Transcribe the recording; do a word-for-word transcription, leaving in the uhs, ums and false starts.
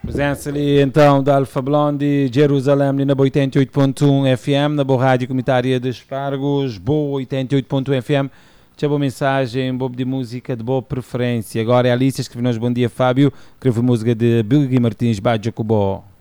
Presença ali então da Alfa Blondy, Jerusalém, na boa oitenta e oito ponto um F M, na boa rádio comunitária de Espargos, boa oitenta e oito ponto um F M. Tinha boa mensagem, boa de música de boa preferência. Agora é a Alice, escreve-nos bom dia Fábio, escreve música de Billy Martins, Bá Jacobó.